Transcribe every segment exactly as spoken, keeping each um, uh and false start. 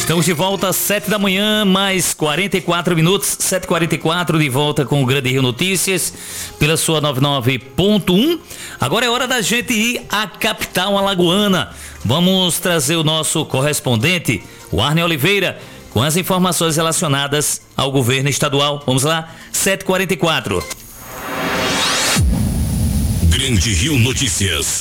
Estamos de volta às sete da manhã, mais quarenta e quatro minutos, sete e quarenta e quatro, de volta com o Grande Rio Notícias, pela sua noventa e nove ponto um. Agora é hora da gente ir à capital alagoana. Vamos trazer o nosso correspondente, o Arne Oliveira, com as informações relacionadas ao governo estadual. Vamos lá, sete e quarenta e quatro. Grande Rio Notícias.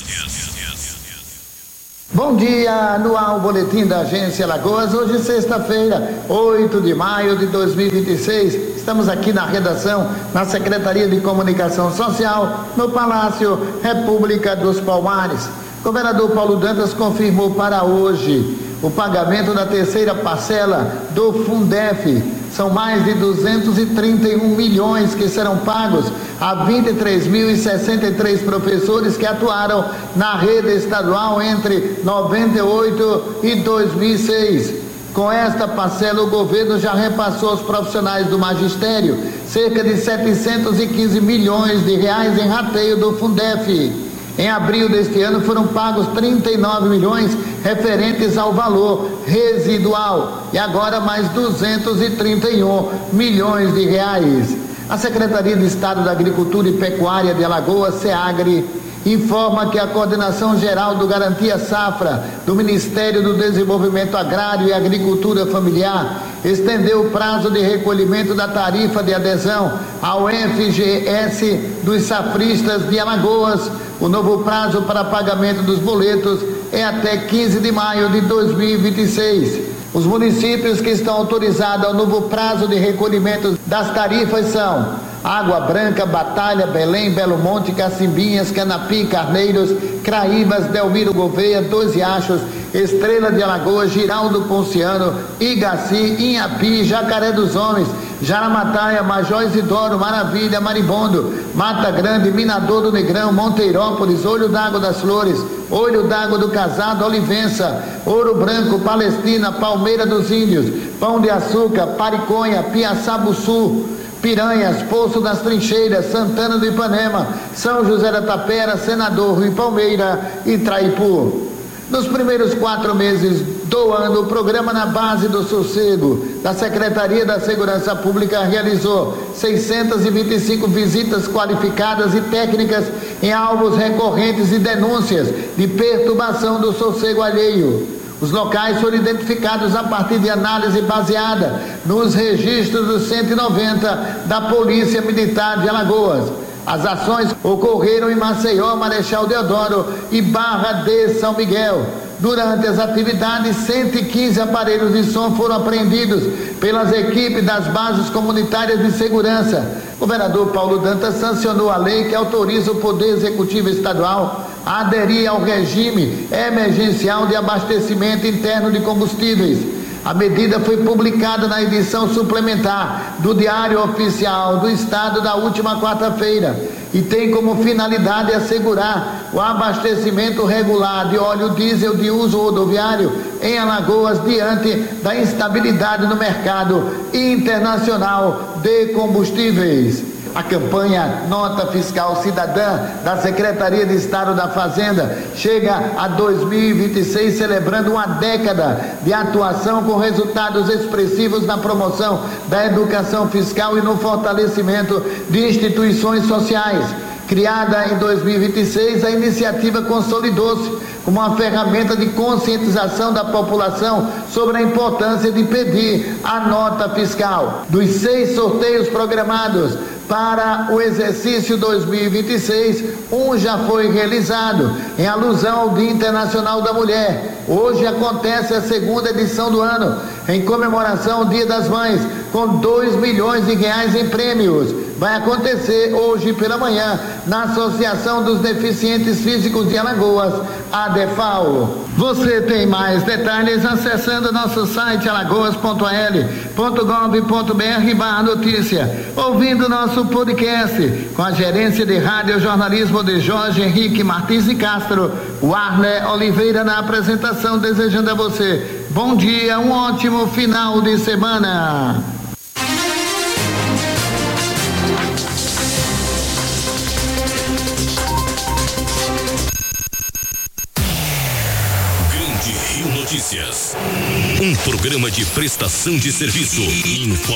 Bom dia, no ar o boletim da Agência Alagoas. Hoje, sexta-feira, oito de maio de dois mil e vinte e seis. Estamos aqui na redação, na Secretaria de Comunicação Social, no Palácio República dos Palmares. O governador Paulo Dantas confirmou para hoje o pagamento da terceira parcela do Fundef. São mais de duzentos e trinta e um milhões que serão pagos a vinte e três mil e sessenta e três professores que atuaram na rede estadual entre noventa e oito e dois mil e seis. Com esta parcela, o governo já repassou aos profissionais do magistério cerca de setecentos e quinze milhões de reais em rateio do Fundef. Em abril deste ano foram pagos trinta e nove milhões referentes ao valor residual e agora mais duzentos e trinta e um milhões de reais. A Secretaria de Estado da Agricultura e Pecuária de Alagoas, SEAGRE, informa que a Coordenação Geral do Garantia Safra do Ministério do Desenvolvimento Agrário e Agricultura Familiar estendeu o prazo de recolhimento da tarifa de adesão ao F G S dos safristas de Alagoas. O novo prazo para pagamento dos boletos é até quinze de maio de dois mil e vinte e seis. Os municípios que estão autorizados ao novo prazo de recolhimento das tarifas são Água Branca, Batalha, Belém, Belo Monte, Cacimbinhas, Canapi, Carneiros, Craíbas, Delmiro Gouveia, Dois Riachos, Estrela de Alagoas, Giraldo Ponciano, Igaci, Inhapi, Jacaré dos Homens, Jaramataia, Major Isidoro, Maravilha, Maribondo, Mata Grande, Minador do Negrão, Monteirópolis, Olho d'Água das Flores, Olho d'Água do Casado, Olivença, Ouro Branco, Palestina, Palmeira dos Índios, Pão de Açúcar, Pariconha, Piaçabuçu, Piranhas, Poço das Trincheiras, Santana do Ipanema, São José da Tapera, Senador Rui Palmeira e Traipu. Nos primeiros quatro meses do ano, o programa Na Base do Sossego da Secretaria da Segurança Pública realizou seiscentas e vinte e cinco visitas qualificadas e técnicas em alvos recorrentes e denúncias de perturbação do sossego alheio. Os locais foram identificados a partir de análise baseada nos registros dos cento e noventa da Polícia Militar de Alagoas. As ações ocorreram em Maceió, Marechal Deodoro e Barra de São Miguel. Durante as atividades, cento e quinze aparelhos de som foram apreendidos pelas equipes das bases comunitárias de segurança. O governador Paulo Dantas sancionou a lei que autoriza o Poder Executivo Estadual a aderir ao regime emergencial de abastecimento interno de combustíveis. A medida foi publicada na edição suplementar do Diário Oficial do Estado da última quarta-feira e tem como finalidade assegurar o abastecimento regular de óleo diesel de uso rodoviário em Alagoas diante da instabilidade no mercado internacional de combustíveis. A campanha Nota Fiscal Cidadã da Secretaria de Estado da Fazenda chega a dois mil e vinte e seis celebrando uma década de atuação com resultados expressivos na promoção da educação fiscal e no fortalecimento de instituições sociais. Criada em dois mil e vinte e seis, a iniciativa consolidou-se como uma ferramenta de conscientização da população sobre a importância de pedir a nota fiscal. Dos seis sorteios programados para o exercício dois mil e vinte e seis, um já foi realizado, em alusão ao Dia Internacional da Mulher. Hoje acontece a segunda edição do ano, em comemoração ao Dia das Mães, com dois milhões de reais em prêmios. Vai acontecer hoje pela manhã, na Associação dos Deficientes Físicos de Alagoas, a ADEFAL. Você tem mais detalhes acessando nosso site alagoas ponto a l ponto gov ponto b r barra notícia, ouvindo nosso podcast com a gerência de rádio e jornalismo de Jorge Henrique Martins de Castro, o Arne Oliveira na apresentação, desejando a você bom dia, um ótimo final de semana. Grande Rio Notícias. Um programa de prestação de serviço e informação.